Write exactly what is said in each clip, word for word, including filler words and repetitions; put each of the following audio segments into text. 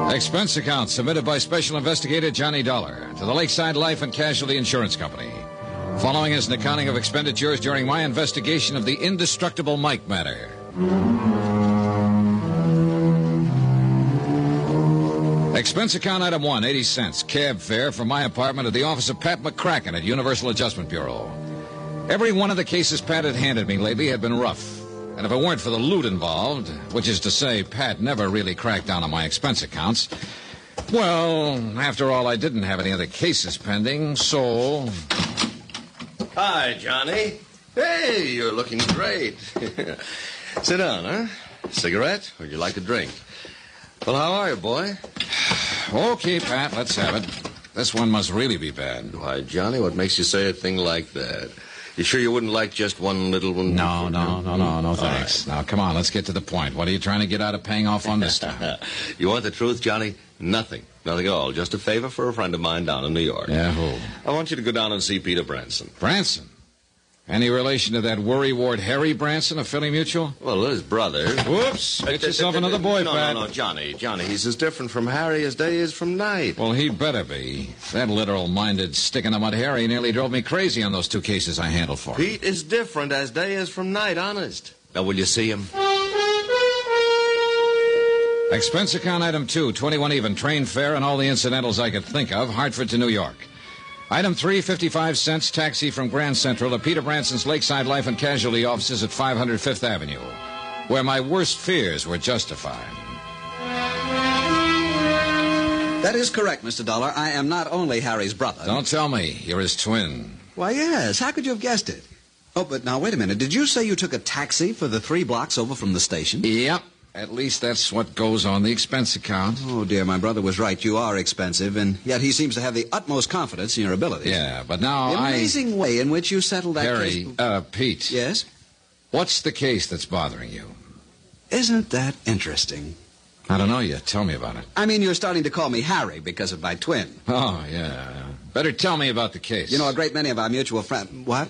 Expense account submitted by Special Investigator Johnny Dollar to the Lakeside Life and Casualty Insurance Company. Following is an accounting of expenditures during my investigation of the indestructible Mike matter. Expense account item one, eighty cents, cab fare from my apartment to the office of Pat McCracken at Universal Adjustment Bureau. Every one of the cases Pat had handed me lately had been rough. And if it weren't for the loot involved, which is to say Pat never really cracked down on my expense accounts, well, after all, I didn't have any other cases pending, so... Hi, Johnny. Hey, you're looking great. Sit down, huh? Cigarette? Or would you like a drink? Well, how are you, boy? Okay, Pat, let's have it. This one must really be bad. Why, Johnny, what makes you say a thing like that? You sure you wouldn't like just one little one? No, no, no, no, no, thanks. Right. Now, come on, let's get to the point. What are you trying to get out of paying off on this time? You want the truth, Johnny? Nothing. Nothing at all. Just a favor for a friend of mine down in New York. Yeah, who? I want you to go down and see Peter Branson. Branson? Any relation to that worrywart Harry Branson of Philly Mutual? Well, his brother. Whoops. Get yourself another boy, no, Pat. No, no, no, Johnny. Johnny, he's as different from Harry as day is from night. Well, he better be. That literal-minded stick-in-the-mud Harry nearly drove me crazy on those two cases I handled for him. Pete is different as day is from night, honest. Now, will you see him? Expense account item two, twenty-one even, train fare and all the incidentals I could think of, Hartford to New York. Item three, fifty-five cents, taxi from Grand Central to Peter Branson's Lakeside Life and Casualty offices at five hundred Fifth Avenue, where my worst fears were justified. That is correct, Mister Dollar. I am not only Harry's brother. Don't tell me. You're his twin. Why, yes. How could you have guessed it? Oh, but now, wait a minute. Did you say you took a taxi for the three blocks over from the station? Yep. At least that's what goes on the expense account. Oh, dear, my brother was right. You are expensive, and yet he seems to have the utmost confidence in your abilities. Yeah, but now the I... The amazing way in which you settled that Harry, case... uh, Pete. Yes? What's the case that's bothering you? Isn't that interesting? I don't know yet. Tell me about it. I mean, you're starting to call me Harry because of my twin. Oh, yeah. Better tell me about the case. You know, a great many of our mutual friends... What?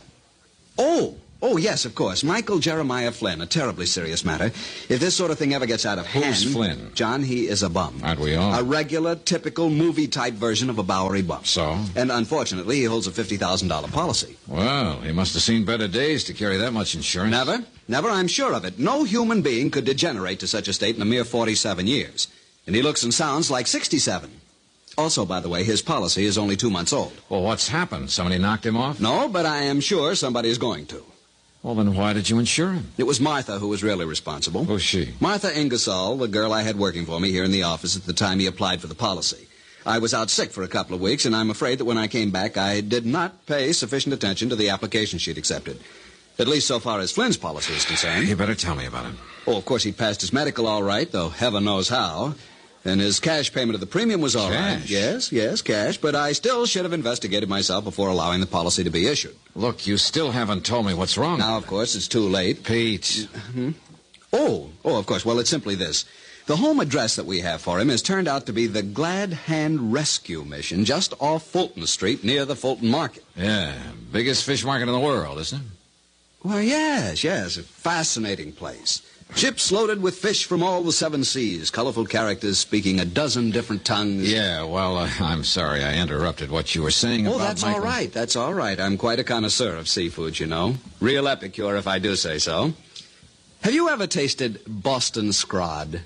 Oh! Oh, yes, of course. Michael Jeremiah Flynn, a terribly serious matter. If this sort of thing ever gets out of hand... Who's Flynn? John, he is a bum. Aren't we all? A regular, typical, movie-type version of a Bowery bum. So? And unfortunately, he holds a fifty thousand dollars policy. Well, he must have seen better days to carry that much insurance. Never. Never, I'm sure of it. No human being could degenerate to such a state in a mere forty-seven years. And he looks and sounds like sixty-seven. Also, by the way, his policy is only two months old. Well, what's happened? Somebody knocked him off? No, but I am sure somebody is going to. Well, then why did you insure him? It was Martha who was really responsible. Who's she? Martha Ingersoll, the girl I had working for me here in the office at the time he applied for the policy. I was out sick for a couple of weeks, and I'm afraid that when I came back, I did not pay sufficient attention to the application she'd accepted. At least so far as Flynn's policy is concerned. You better tell me about him. Oh, of course, he passed his medical all right, though heaven knows how. And his cash payment of the premium was all cash. right. Yes, yes, cash. But I still should have investigated myself before allowing the policy to be issued. Look, you still haven't told me what's wrong. Now, of course, it's too late. Pete. Hmm? Oh, oh, of course. Well, it's simply this. The home address that we have for him has turned out to be the Glad Hand Rescue Mission, just off Fulton Street, near the Fulton Market. Yeah, biggest fish market in the world, isn't it? Well, yes, yes. A fascinating place. Ships loaded with fish from all the seven seas, colorful characters speaking a dozen different tongues. Yeah, well, uh, I'm sorry I interrupted what you were saying oh, about Oh, that's Michael. all right. That's all right. I'm quite a connoisseur of seafood, you know. Real epicure, if I do say so. Have you ever tasted Boston scrod?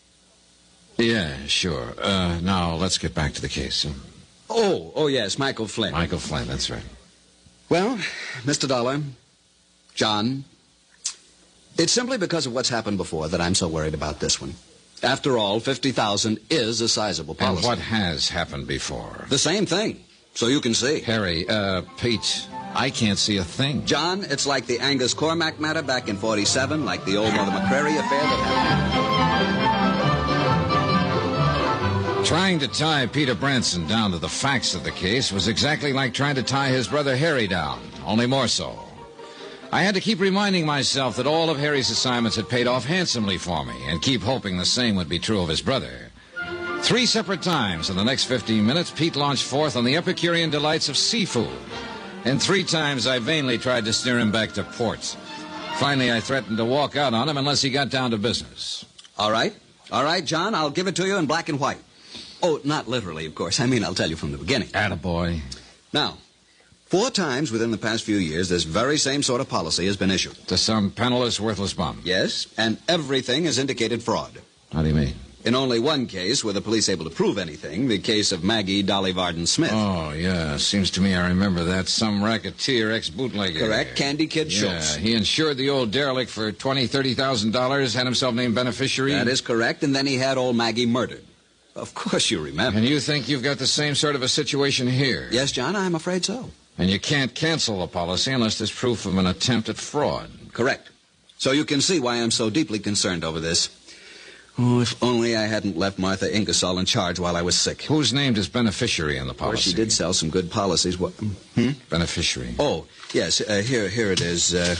Yeah, sure. Uh, now, let's get back to the case. Huh? Oh, oh, yes, Michael Flynn. Michael Flynn, that's right. Well, Mister Dollar, John... It's simply because of what's happened before that I'm so worried about this one. After all, fifty thousand is a sizable policy. And what has happened before? The same thing, so you can see. Harry, uh, Pete, I can't see a thing. John, it's like the Angus Cormack matter back in forty-seven, like the old Mother McCrary affair that happened. Trying to tie Peter Branson down to the facts of the case was exactly like trying to tie his brother Harry down, only more so. I had to keep reminding myself that all of Harry's assignments had paid off handsomely for me and keep hoping the same would be true of his brother. Three separate times in the next fifteen minutes, Pete launched forth on the Epicurean delights of seafood. And three times I vainly tried to steer him back to port. Finally, I threatened to walk out on him unless he got down to business. All right. All right, John, I'll give it to you in black and white. Oh, not literally, of course. I mean, I'll tell you from the beginning. Attaboy. Now, four times within the past few years, this very same sort of policy has been issued. To some penniless, worthless bum. Yes, and everything has indicated fraud. How do you mean? In only one case were the police able to prove anything, the case of Maggie Dolly Varden Smith. Oh, yeah. Seems to me I remember that. Some racketeer, ex-bootlegger. Correct. Candy Kid yeah, Schultz. He insured the old derelict for twenty thousand dollars, thirty thousand dollars, had himself named beneficiary. That is correct, and then he had old Maggie murdered. Of course you remember. And you think you've got the same sort of a situation here? Yes, John, I'm afraid so. And you can't cancel the policy unless there's proof of an attempt at fraud. Correct. So you can see why I'm so deeply concerned over this. Oh, if only I hadn't left Martha Ingersoll in charge while I was sick. Who's named as beneficiary in the policy? Well, she did sell some good policies. What? Hmm? Beneficiary. Oh, yes. Uh, here, here it is. Uh,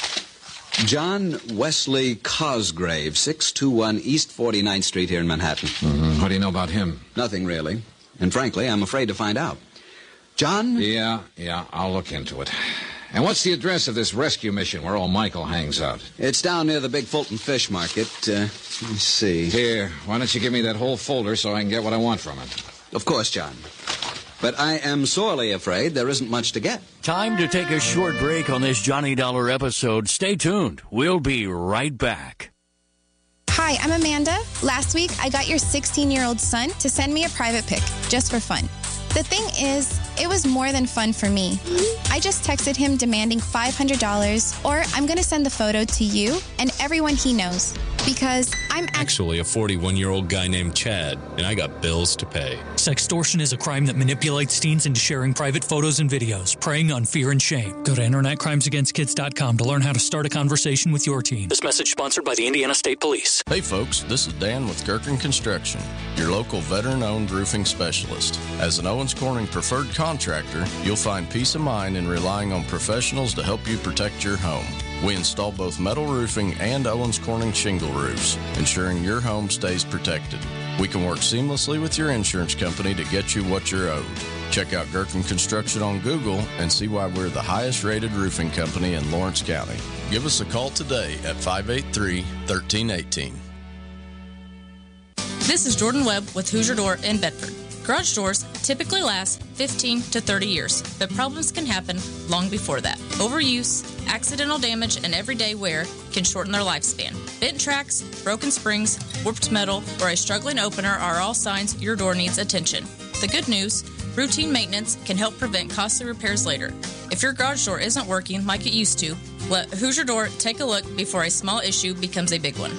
John Wesley Cosgrave, six two one East forty-ninth Street here in Manhattan. Mm-hmm. What do you know about him? Nothing, really. And frankly, I'm afraid to find out. John? Yeah, yeah, I'll look into it. And what's the address of this rescue mission where old Michael hangs out? It's down near the big Fulton Fish Market. Uh, let me see. Here, why don't you give me that whole folder so I can get what I want from it? Of course, John. But I am sorely afraid there isn't much to get. Time to take a short break on this Johnny Dollar episode. Stay tuned. We'll be right back. Hi, I'm Amanda. Last week, I got your sixteen-year-old son to send me a private pic, just for fun. The thing is, it was more than fun for me. I just texted him demanding five hundred dollars, or I'm going to send the photo to you and everyone he knows. Because I'm act- actually a forty-one-year-old guy named Chad, and I got bills to pay. Sextortion is a crime that manipulates teens into sharing private photos and videos, preying on fear and shame. Go to internet crimes against kids dot com to learn how to start a conversation with your teen. This message sponsored by the Indiana State Police. Hey folks, this is Dan with Gerken Construction, your local veteran-owned roofing specialist. As an Owens Corning preferred contractor, you'll find peace of mind in relying on professionals to help you protect your home. We install both metal roofing and Owens Corning shingle roofs, ensuring your home stays protected. We can work seamlessly with your insurance company to get you what you're owed. Check out Gerken Construction on Google and see why we're the highest rated roofing company in Lawrence County. Give us a call today at five eight three, one three one eight. This is Jordan Webb with Hoosier Door in Bedford. Garage doors typically last fifteen to thirty years, but problems can happen long before that. Overuse, accidental damage, and everyday wear can shorten their lifespan. Bent tracks, broken springs, warped metal, or a struggling opener are all signs your door needs attention. The good news, routine maintenance can help prevent costly repairs later. If your garage door isn't working like it used to, let Hoosier Door take a look before a small issue becomes a big one.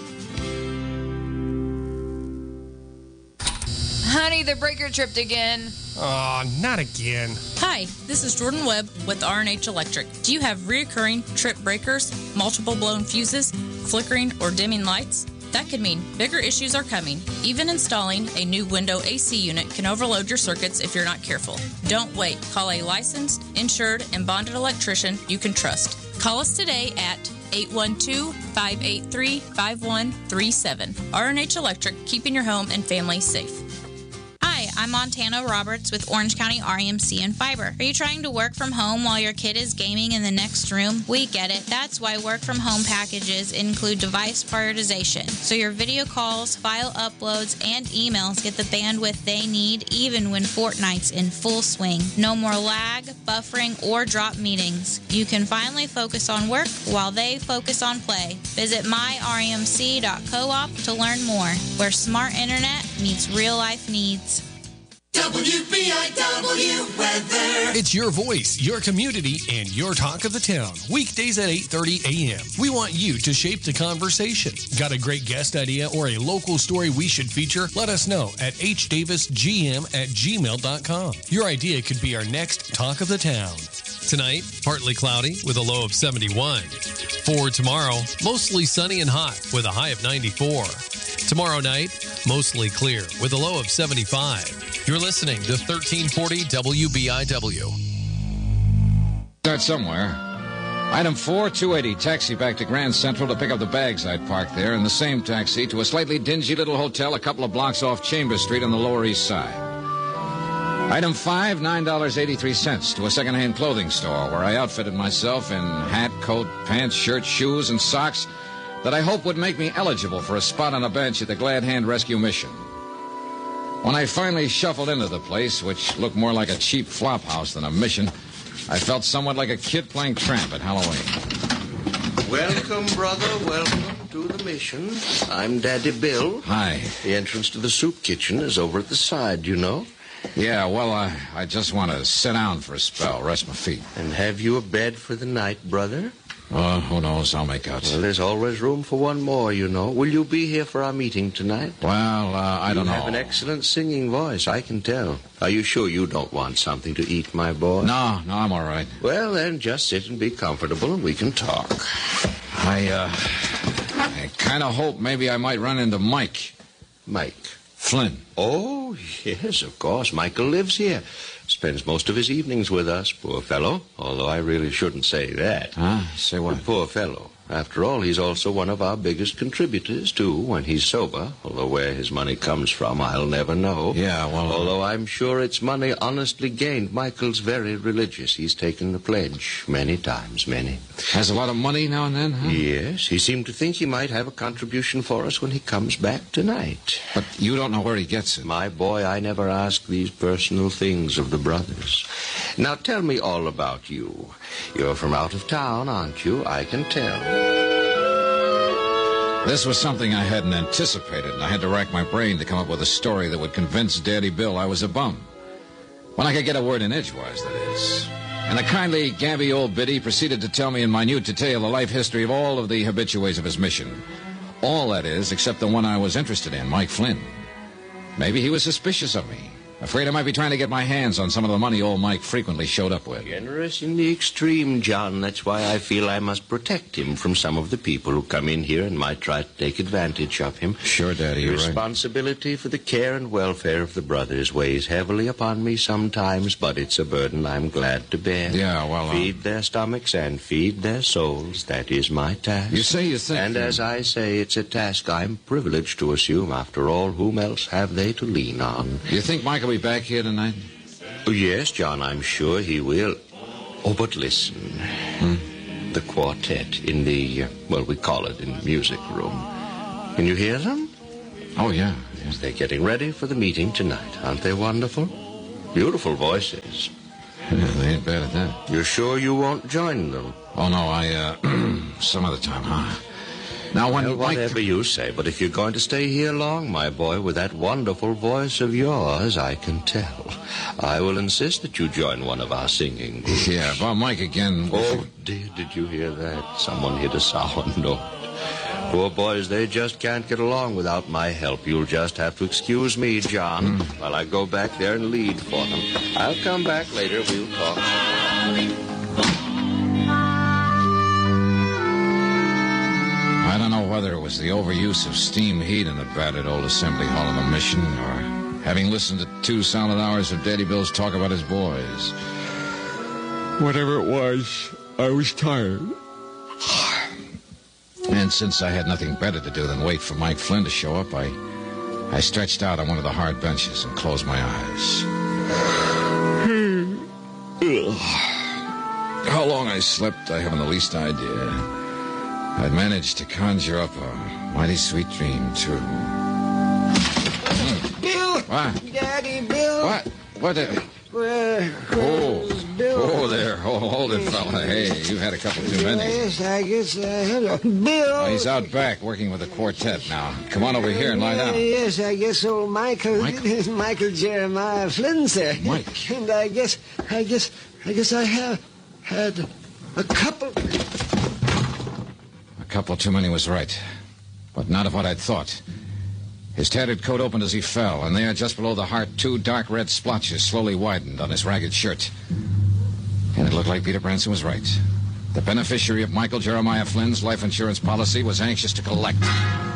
Honey, the breaker tripped again. Aw, oh, not again. Hi, this is Jordan Webb with R and H Electric. Do you have reoccurring trip breakers, multiple blown fuses, flickering or dimming lights? That could mean bigger issues are coming. Even installing a new window A C unit can overload your circuits if you're not careful. Don't wait. Call a licensed, insured, and bonded electrician you can trust. Call us today at eight one two, five eight three, five one three seven. R and H Electric, keeping your home and family safe. Hi, I'm Montana Roberts with Orange County R E M C and Fiber. Are you trying to work from home while your kid is gaming in the next room? We get it. That's why work from home packages include device prioritization. So your video calls, file uploads, and emails get the bandwidth they need even when Fortnite's in full swing. No more lag, buffering, or drop meetings. You can finally focus on work while they focus on play. Visit my R E M C dot coop to learn more, where smart internet meets real life needs. W B I W weather. It's your voice, your community, and your talk of the town. Weekdays at eight thirty a.m. We want you to shape the conversation. Got a great guest idea or a local story we should feature? Let us know at h davis g m at gmail dot com. Your idea could be our next talk of the town. Tonight, partly cloudy with a low of seventy-one. For tomorrow, mostly sunny and hot with a high of ninety-four. Tomorrow night, mostly clear with a low of seventy-five. You're listening to thirteen forty W B I W. Start somewhere. Item four, two eighty, taxi back to Grand Central to pick up the bags I'd parked there, and the same taxi to a slightly dingy little hotel a couple of blocks off Chambers Street on the Lower East Side. Item five, nine dollars and eighty-three cents to a second-hand clothing store where I outfitted myself in hat, coat, pants, shirt, shoes, and socks that I hope would make me eligible for a spot on a bench at the Glad Hand Rescue Mission. When I finally shuffled into the place, which looked more like a cheap flop house than a mission, I felt somewhat like a kid playing tramp at Halloween. Welcome, brother, welcome to the mission. I'm Daddy Bill. Hi. The entrance to the soup kitchen is over at the side, you know. Yeah, well, uh, I just want to sit down for a spell, rest my feet. And have you a bed for the night, brother? Oh, who knows? I'll make out. Well, there's always room for one more, you know. Will you be here for our meeting tonight? Well, uh, I don't you know. You have an excellent singing voice, I can tell. Are you sure you don't want something to eat, my boy? No, no, I'm all right. Well, then, just sit and be comfortable and we can talk. I, uh, I kind of hope maybe I might run into Mike. Mike? Flynn. Oh, yes, of course. Michael lives here. Spends most of his evenings with us, poor fellow. Although I really shouldn't say that. Huh? Say what? The poor fellow. After all, he's also one of our biggest contributors, too, when he's sober. Although where his money comes from, I'll never know. Yeah, well... Although I'm sure it's money honestly gained. Michael's very religious. He's taken the pledge many times, many. Has a lot of money now and then, huh? Yes. He seemed to think he might have a contribution for us when he comes back tonight. But you don't know where he gets it. My boy, I never ask these personal things of the brothers. Now, tell me all about you. You're from out of town, aren't you? I can tell. This was something I hadn't anticipated, and I had to rack my brain to come up with a story that would convince Daddy Bill I was a bum. When I could get a word in edgewise, that is. And the kindly, gabby old biddy proceeded to tell me in minute detail the life history of all of the habitués of his mission. All, that is, except the one I was interested in, Mike Flynn. Maybe he was suspicious of me. Afraid I might be trying to get my hands on some of the money old Mike frequently showed up with. Generous in the extreme, John. That's why I feel I must protect him from some of the people who come in here and might try to take advantage of him. Sure, Daddy, you're right. Responsibility for the care and welfare of the brothers weighs heavily upon me sometimes, but it's a burden I'm glad to bear. Yeah, well... Uh... Feed their stomachs and feed their souls. That is my task. You say you think... And as I say, it's a task I'm privileged to assume. After all, whom else have they to lean on? You think Mike will be back here tonight? Oh, yes, John, I'm sure he will. Oh, but listen. Hmm? The quartet in the, uh, well, we call it in the music room. Can you hear them? Oh, yeah. yeah. They're getting ready for the meeting tonight. Aren't they wonderful? Beautiful voices. Yeah, they ain't bad at that. You're sure you won't join them? Oh, no, I, uh, some other time, huh? Now, when well, Mike... whatever you say, but if you're going to stay here long, my boy, with that wonderful voice of yours, I can tell. I will insist that you join one of our singing groups. Yeah, about Mike again. Oh, dear, did you hear that? Someone hit a sour note. Poor boys, they just can't get along without my help. You'll just have to excuse me, John, mm. while I go back there and lead for them. I'll come back later. We'll talk. I don't know whether it was the overuse of steam heat in the battered old assembly hall of the mission, or having listened to two solid hours of Daddy Bill's talk about his boys. Whatever it was, I was tired. And since I had nothing better to do than wait for Mike Flynn to show up, I, I stretched out on one of the hard benches and closed my eyes. How long I slept, I haven't the least idea. I'd managed to conjure up a mighty sweet dream, too. Bill! What? Daddy, Bill! What? What? The... Where, oh, Bill? Oh, there. Oh, hold it, fella. Hey, you've had a couple too many. Yes, I guess I had a... Bill! Oh, he's out back working with the quartet now. Come on over here and lie down. Yes, I guess old Michael... Michael? Michael Jeremiah Flynn, sir. Mike. And I guess... I guess... I guess I have had a couple... A couple too many was right, but not of what I'd thought. His tattered coat opened as he fell, and there, just below the heart, two dark red splotches slowly widened on his ragged shirt. And it looked like Peter Branson was right. The beneficiary of Michael Jeremiah Flynn's life insurance policy was anxious to collect.